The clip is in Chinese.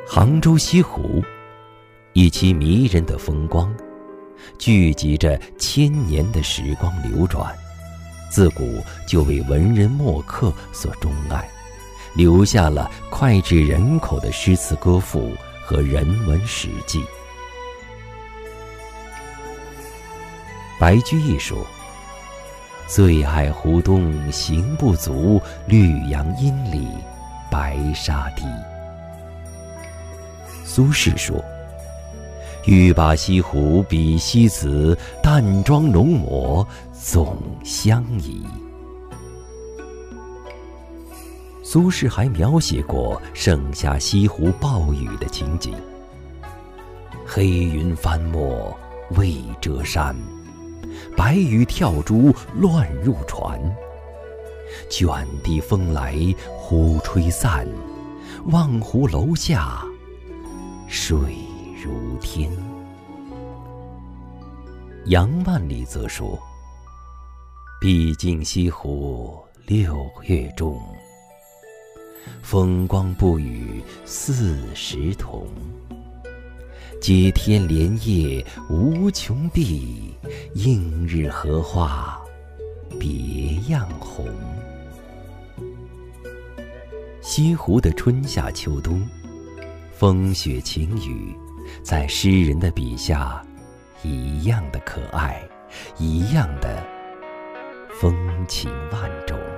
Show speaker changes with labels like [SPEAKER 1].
[SPEAKER 1] 杭州西湖，以其迷人的风光，聚集着千年的时光流转，自古就为文人墨客所钟爱，留下了脍炙人口的诗词歌赋和人文史记。白居易说：“最爱湖东行不足，绿杨阴里白沙堤。”苏轼说：“欲把西湖比西子，淡妆浓抹总相宜。”苏轼还描写过盛夏西湖暴雨的情景：“黑云翻墨未遮山，白雨跳珠乱入船。卷地风来忽吹散，望湖楼下水如天。”杨万里则说：“毕竟西湖6月中，风光不与40同。接天莲叶无穷碧，映日荷花别样红。”西湖的春夏秋冬，风雪晴雨，在诗人的笔下一样的可爱，一样的风情万种。